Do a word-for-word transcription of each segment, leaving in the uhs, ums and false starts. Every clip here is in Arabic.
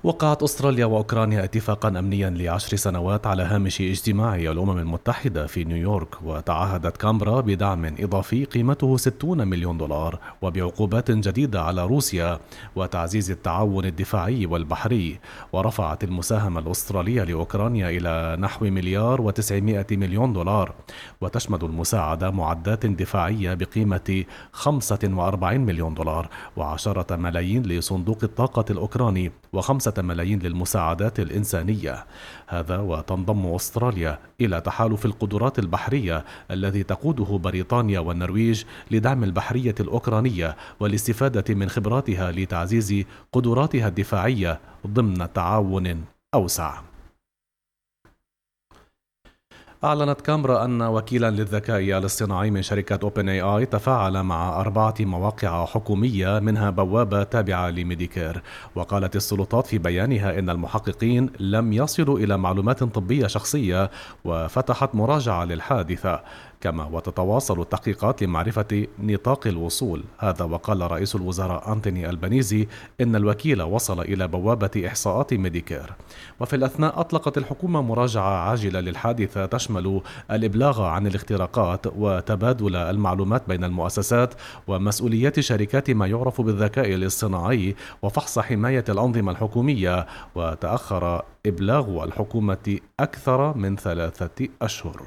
وقعت أستراليا وأوكرانيا اتفاقا أمنيا لعشر سنوات على هامش اجتماع الأمم المتحدة في نيويورك، وتعهدت كامبرا بدعم إضافي قيمته ستين مليون دولار وبعقوبات جديدة على روسيا وتعزيز التعاون الدفاعي والبحري. ورفعت المساهمة الأسترالية لأوكرانيا إلى نحو مليار وتسعمائة مليون دولار، وتشمل المساعدة معدات دفاعية بقيمة خمسة وأربعين مليون دولار وعشرة ملايين لصندوق الطاقة الأوكراني وخمسة ملايين للمساعدات الإنسانية. هذا وتنضم أستراليا إلى تحالف القدرات البحرية الذي تقوده بريطانيا والنرويج لدعم البحرية الأوكرانية والاستفادة من خبراتها لتعزيز قدراتها الدفاعية ضمن تعاون أوسع. أعلنت كامبرا أن وكيلا للذكاء الاصطناعي من شركة أوبن اي آي تفاعل مع أربعة مواقع حكومية منها بوابة تابعة لميديكير. وقالت السلطات في بيانها إن المحققين لم يصلوا إلى معلومات طبية شخصية وفتحت مراجعة للحادثة، كما وتتواصل التحقيقات لمعرفة نطاق الوصول. هذا وقال رئيس الوزراء أنتوني ألبانيزي إن الوكيل وصل إلى بوابة إحصاءات ميديكير. وفي الأثناء أطلقت الحكومة مراجعة عاجلة للحادثة تشمل الإبلاغ عن الاختراقات وتبادل المعلومات بين المؤسسات ومسؤوليات شركات ما يعرف بالذكاء الاصطناعي وفحص حماية الأنظمة الحكومية. وتأخر إبلاغ الحكومة أكثر من ثلاثة أشهر.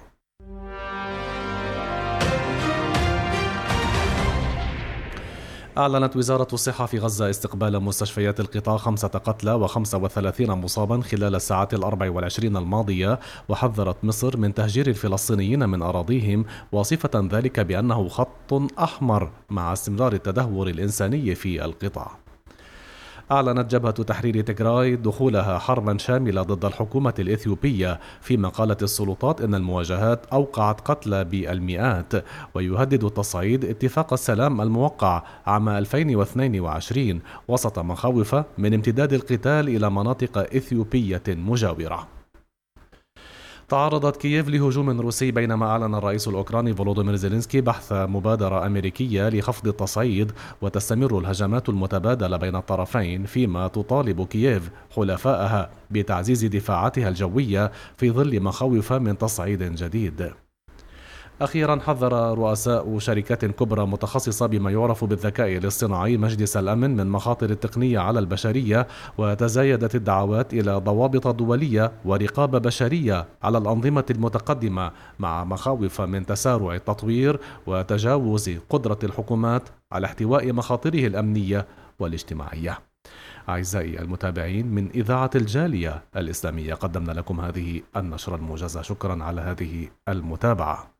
أعلنت وزارة الصحة في غزة استقبال مستشفيات القطاع خمسة قتلى وخمسة وثلاثين مصابا خلال الساعات الأربع والعشرين الماضية، وحذرت مصر من تهجير الفلسطينيين من أراضيهم، واصفة ذلك بأنه خط أحمر مع استمرار التدهور الإنساني في القطاع. أعلنت جبهة تحرير تيغراي دخولها حربا شاملة ضد الحكومة الإثيوبية، فيما قالت السلطات إن المواجهات أوقعت قتلى بالمئات. ويهدد التصعيد اتفاق السلام الموقع عام ألفين واثنين وعشرين وسط مخاوف من امتداد القتال إلى مناطق إثيوبية مجاورة. تعرضت كييف لهجوم روسي، بينما أعلن الرئيس الأوكراني فولوديمير زيلينسكي بحث مبادرة أمريكية لخفض التصعيد. وتستمر الهجمات المتبادلة بين الطرفين، فيما تطالب كييف حلفائها بتعزيز دفاعاتها الجوية في ظل مخاوف من تصعيد جديد. أخيرا حذر رؤساء شركات كبرى متخصصة بما يعرف بالذكاء الاصطناعي مجلس الأمن من مخاطر التقنية على البشرية، وتزايدت الدعوات إلى ضوابط دولية ورقابة بشرية على الأنظمة المتقدمة، مع مخاوف من تسارع التطوير وتجاوز قدرة الحكومات على احتواء مخاطره الأمنية والاجتماعية. أعزائي المتابعين من إذاعة الجالية الإسلامية، قدمنا لكم هذه النشرة الموجزة. شكرا على هذه المتابعة.